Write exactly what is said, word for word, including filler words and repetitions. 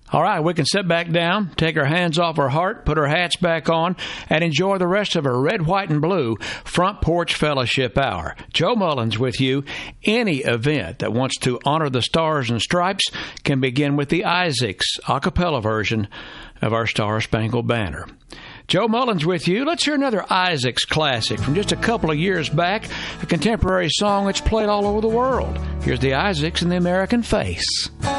All right, we can sit back down, take our hands off our heart, put our hats back on, and enjoy the rest of our Red, White, and Blue Front Porch Fellowship Hour. Joe Mullins with you. Any event that wants to honor the Stars and Stripes can begin with the Isaacs a cappella version of our Star Spangled Banner. Joe Mullins with you. Let's hear another Isaacs classic from just a couple of years back, a contemporary song that's played all over the world. Here's the Isaacs and the American Face.